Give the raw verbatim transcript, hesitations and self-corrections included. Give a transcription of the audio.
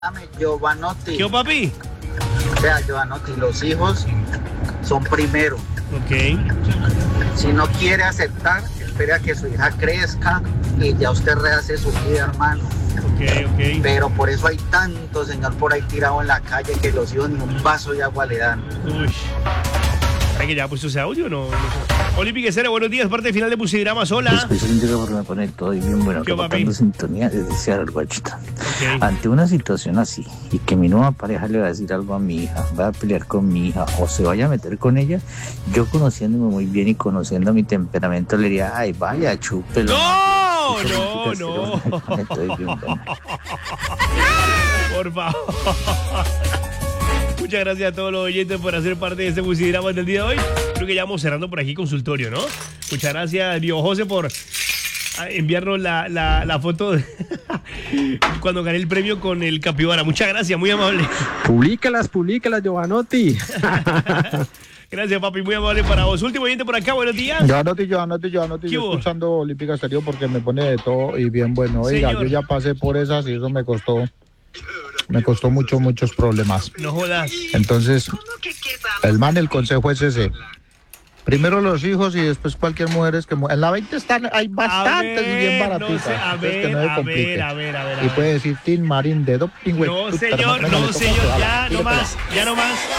Dame, Giovanotti. ¿Qué, papi? Vea, Giovanotti, los hijos son primero. Ok. Si no quiere aceptar, espere a que su hija crezca y ya usted rehace su vida, hermano. Ok, ok. Pero por eso hay tanto señor por ahí tirado en la calle que los hijos ni un vaso de agua le dan. Uy. ¿Para que ya puso ese audio? No, no sé. Oli Piquecera, buenos días. Parte final de Pusidramas. Hola. Especialmente porque me pone todo y bien bueno, ¿Qué, papi? captando sintonía desde Seattle, Washington. Ok. Ante una situación así y que mi nueva pareja le va a decir algo a mi hija, va a pelear con mi hija o se vaya a meter con ella, yo conociéndome muy bien y conociendo mi temperamento le diría, ay, vaya, chúpelo. No, Eso no, me no. pone todo y bien bueno. Por favor. Muchas gracias a todos los oyentes por hacer parte de este Pusidramas del día de hoy. Creo que ya vamos cerrando por aquí consultorio, ¿no? Muchas gracias, Diego José, por enviarnos la, la, la foto de cuando gané el premio con el capibara. Muchas gracias, muy amable. Publícalas, publícalas, Giovanotti. Gracias, papi, muy amable para vos. Último oyente por acá, buenos días. Giovanotti, Giovanotti, Giovanotti, ¿Qué yo hubo? escuchando Olímpica Estéreo porque me pone de todo y bien bueno. Oiga, Señor. yo ya pasé por esas y eso me costó, me costó mucho, muchos problemas. No jodas. Entonces, el man, el consejo es ese. Primero los hijos y después cualquier mujer es que... mu- En la veinte están, hay bastantes A ver, y bien no baratitas. sé, a entonces que ver, no se a complique. ver, a ver, a ver, a Y ver. puede decir Tin Marín de doping, güey. No, Puta, señor, venga, no, le toca señor, que ya vaya. no más, ya no más.